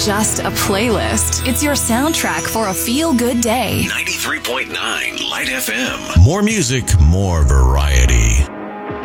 just a playlist. It's your soundtrack for a feel-good day. 93.9 Light FM. More music, more variety.